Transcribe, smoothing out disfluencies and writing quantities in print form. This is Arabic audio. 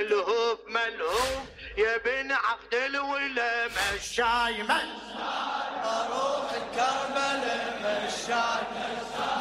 ملهوف ملهوف يا بن عقد الولا مشاي صاروخ كربلاء مشاي